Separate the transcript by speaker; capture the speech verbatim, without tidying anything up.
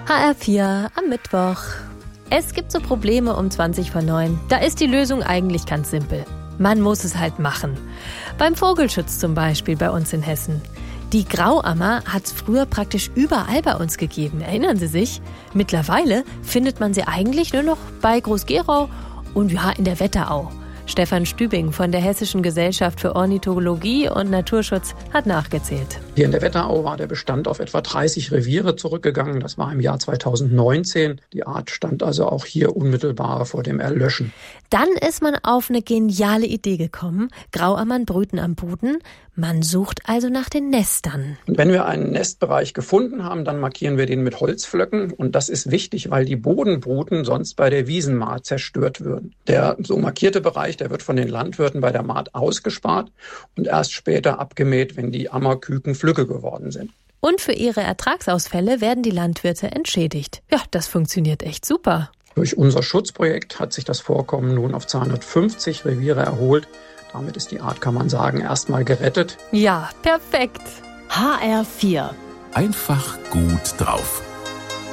Speaker 1: H R vier am Mittwoch. Es gibt so Probleme um zwanzig vor neun. Da ist die Lösung eigentlich ganz simpel. Man muss es halt machen. Beim Vogelschutz zum Beispiel bei uns in Hessen. Die Grauammer hat es früher praktisch überall bei uns gegeben. Erinnern Sie sich? Mittlerweile findet man sie eigentlich nur noch bei Groß-Gerau und ja in der Wetterau. Stefan Stübing von der Hessischen Gesellschaft für Ornithologie und Naturschutz hat nachgezählt.
Speaker 2: Hier in der Wetterau war der Bestand auf etwa dreißig Reviere zurückgegangen. Das war im Jahr zweitausendneunzehn. Die Art stand also auch hier unmittelbar vor dem Erlöschen.
Speaker 1: Dann ist man auf eine geniale Idee gekommen. Grauammern brüten am Boden. Man sucht also nach den Nestern.
Speaker 2: Und wenn wir einen Nestbereich gefunden haben, dann markieren wir den mit Holzpflöcken. Und das ist wichtig, weil die Bodenbruten sonst bei der Wiesenmahd zerstört würden. Der so markierte Bereich, der wird von den Landwirten bei der Mahd ausgespart und erst später abgemäht, wenn die Ammerküken Flügge geworden sind.
Speaker 1: Und für ihre Ertragsausfälle werden die Landwirte entschädigt. Ja, das funktioniert echt super.
Speaker 2: Durch unser Schutzprojekt hat sich das Vorkommen nun auf zweihundertfünfzig Reviere erholt. Damit ist die Art, kann man sagen, erstmal gerettet.
Speaker 1: Ja, perfekt.
Speaker 3: H R vier.
Speaker 4: Einfach gut drauf.